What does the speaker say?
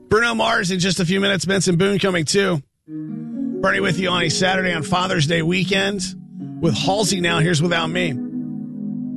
Bruno Mars in just a few minutes. Benson Boone coming too. Bernie with you on a Saturday on Father's Day weekend with Halsey now. Here's Without Me.